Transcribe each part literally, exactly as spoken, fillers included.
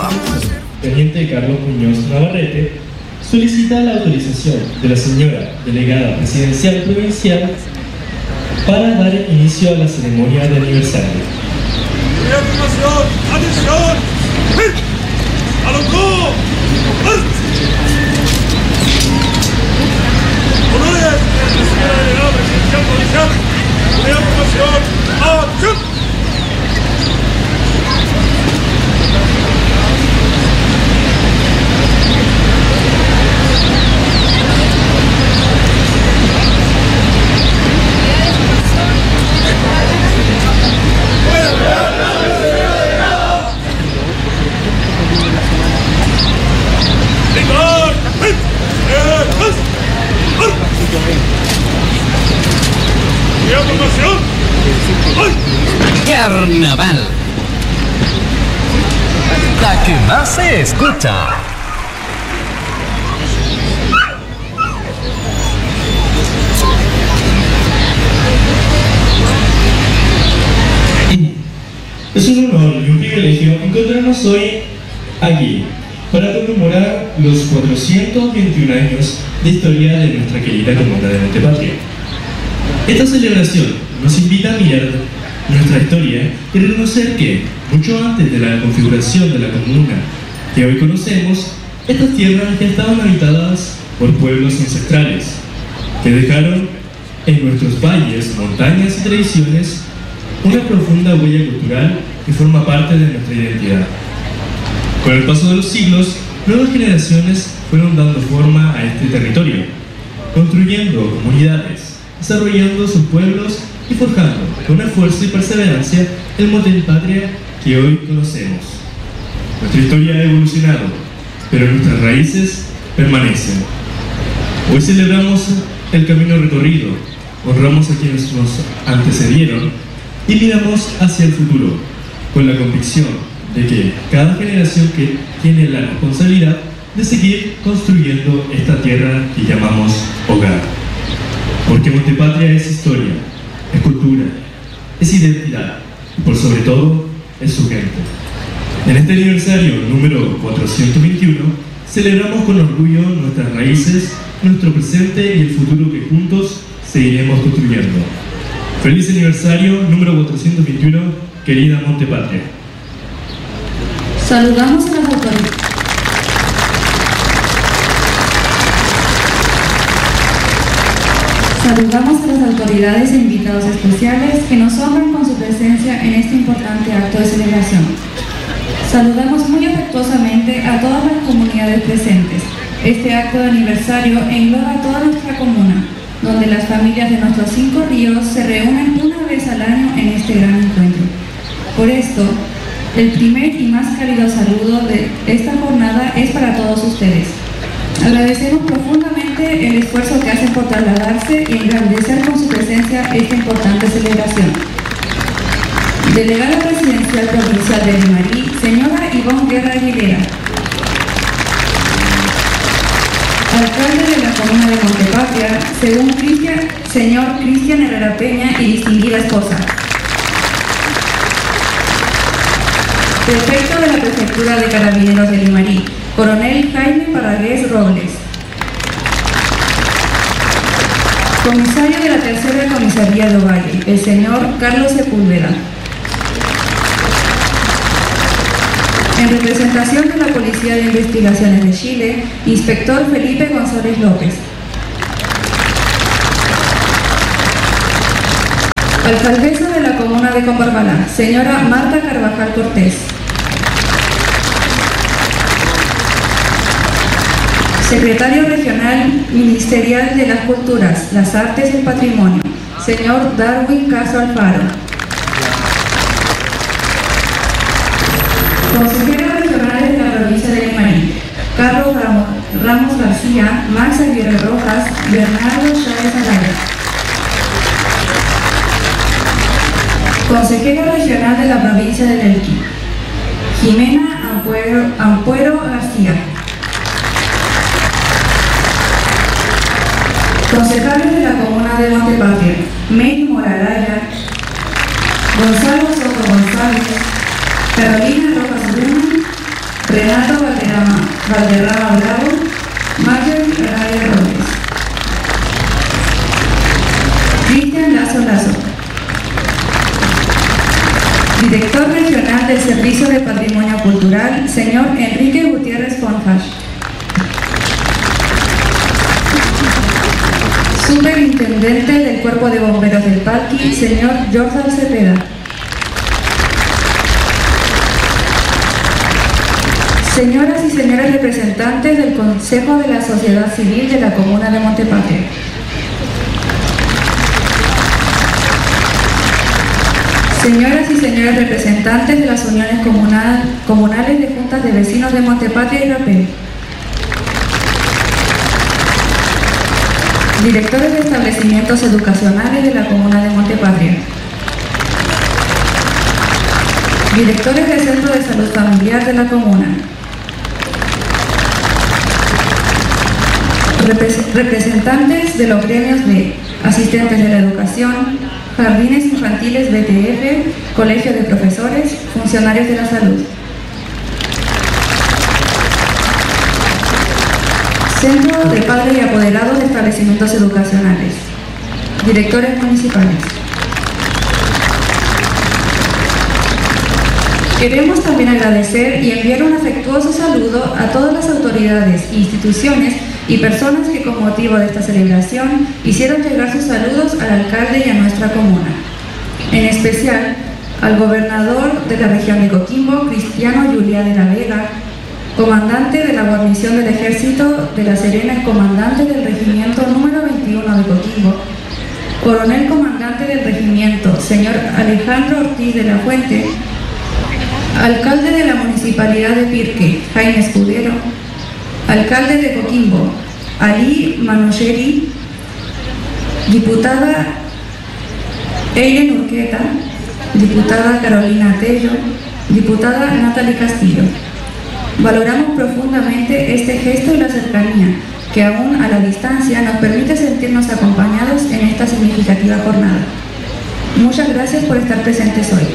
Teniente Carlos Muñoz Navarrete solicita la autorización de la señora delegada presidencial provincial para dar inicio a la ceremonia de aniversario. ¡Atención! ¡Atención! ¡A los dos! ¡Honores de la señora delegada presidencial provincial! ¡De aprobación! ¡Acción! Carnaval, la que más se escucha. Es un honor y un privilegio encontrarnos hoy aquí para conmemorar los cuatrocientos veintiún años de historia de nuestra querida comuna de Montepatria. Esta celebración nos invita a mirar nuestra historia y reconocer que, mucho antes de la configuración de la comuna que hoy conocemos, estas tierras ya estaban habitadas por pueblos ancestrales, que dejaron en nuestros valles, montañas y tradiciones una profunda huella cultural que forma parte de nuestra identidad. Con el paso de los siglos, nuevas generaciones fueron dando forma a este territorio, construyendo comunidades, desarrollando sus pueblos y forjando con esfuerzo y perseverancia el Montepatria que hoy conocemos. Nuestra historia ha evolucionado, pero nuestras raíces permanecen. Hoy celebramos el camino recorrido, honramos a quienes nos antecedieron y miramos hacia el futuro, con la convicción de que cada generación que tiene la responsabilidad de seguir construyendo esta tierra que llamamos hogar. Porque Montepatria es historia, es cultura, es identidad y por sobre todo es su gente. En este aniversario número cuatrocientos veintiuno celebramos con orgullo nuestras raíces, nuestro presente y el futuro que juntos seguiremos construyendo. Feliz aniversario número cuatrocientos veintiuno, querida Montepatria. Saludamos a las autoridades. Saludamos a las autoridades e invitados especiales que nos honran con su presencia en este importante acto de celebración. Saludamos muy afectuosamente a todas las comunidades presentes. Este acto de aniversario engloba a toda nuestra comuna, donde las familias de nuestros cinco ríos se reúnen una vez al año en este gran encuentro. Por esto, el primer y más cálido saludo de esta jornada es para todos ustedes. Agradecemos profundamente el esfuerzo que hacen por trasladarse y engrandecer con su presencia esta importante celebración. Delegada Presidencial Provincial de Limarí, señora Ivonne Guerra Aguilera. Alcalde de la Comuna de Montepatria, según Cristian, señor Cristian Herrera Peña y distinguida esposa. Prefecto de la Prefectura de Carabineros de Limarí, Coronel Jaime Parragués Robles. Comisario de la Tercera Comisaría de Ovalle, el señor Carlos Sepúlveda. En representación de la Policía de Investigaciones de Chile, Inspector Felipe González López. Alcaldesa de la Comuna de Combarbalá, señora Marta Carvajal Cortés. Secretario Regional Ministerial de las Culturas, las Artes y el Patrimonio, señor Darwin Caso Alfaro. Consejeros regionales de la provincia de Limarí, Carlos Ramos, Ramos García, Max Aguirre Rojas, Bernardo Chávez Araya. Consejera regional de la provincia de Nelquí, Jimena Ampuero, Ampuero García. Concejales de la Comuna de Montepatria, Mary Moralaya, Gonzalo Soto González, Carolina Rojas Bruna, René Valderrama Bravo, Marjorie Araya Robles. Cristian Lazo Lazo. Director Regional del Servicio de Patrimonio Cultural, señor Enrique Gutiérrez Ponjas. Superintendente del Cuerpo de Bomberos del Palqui, señor Jorge Cepeda. Señoras y señores representantes del Consejo de la Sociedad Civil de la Comuna de Montepatria. Señoras y señores representantes de las uniones comunal, comunales de juntas de vecinos de Montepatria y Rapel. Directores de establecimientos educacionales de la Comuna de Montepatria. Directores del Centro de Salud Familiar de la Comuna. Repres- representantes de los gremios de asistentes de la educación, jardines infantiles B T F, colegio de profesores, funcionarios de la salud. Centro de Padres y Apoderados de Establecimientos Educacionales. Directores municipales. Queremos también agradecer y enviar un afectuoso saludo a todas las autoridades, instituciones y personas que con motivo de esta celebración hicieron llegar sus saludos al alcalde y a nuestra comuna. En especial al gobernador de la región de Coquimbo, Cristiano Juliá de la Vega, comandante de la guarnición del Ejército de La Serena y comandante del regimiento número veintiuno de Coquimbo, coronel comandante del regimiento, señor Alejandro Ortiz de la Fuente, alcalde de la municipalidad de Pirque, Jaime Escudero, alcalde de Coquimbo, Ali Manocheri, diputada Eileen Urqueta, diputada Carolina Tello, diputada Natalie Castillo. Valoramos profundamente este gesto y la cercanía que aún a la distancia nos permite sentirnos acompañados en esta significativa jornada. Muchas gracias por estar presentes hoy.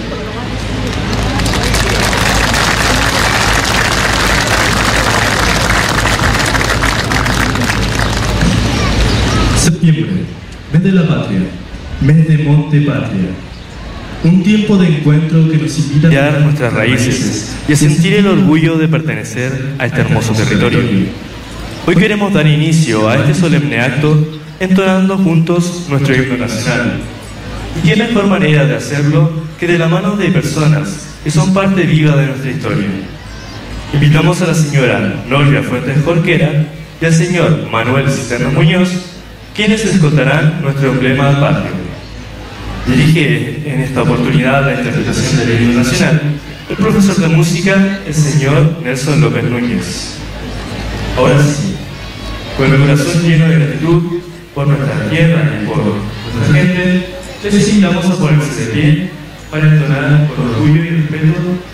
Septiembre, mes de la patria, mes de Montepatria. Un tiempo de encuentro que nos invita a mirar nuestras raíces y a sentir el orgullo de pertenecer a este hermoso territorio. Hoy queremos dar inicio a este solemne acto entonando juntos nuestro himno nacional. Y qué mejor manera de hacerlo que de la mano de personas que son parte viva de nuestra historia. Invitamos a la señora Noria Fuentes Jorquera y al señor Manuel Cisterna Muñoz, quienes les contarán nuestro emblema patrio. Dirige en esta oportunidad la interpretación del himno nacional el profesor de música, el señor Nelson López Núñez. Ahora sí, con el corazón lleno de gratitud por nuestra tierra y por nuestra gente, les invitamos a ponerse de pie para entonar con orgullo y respeto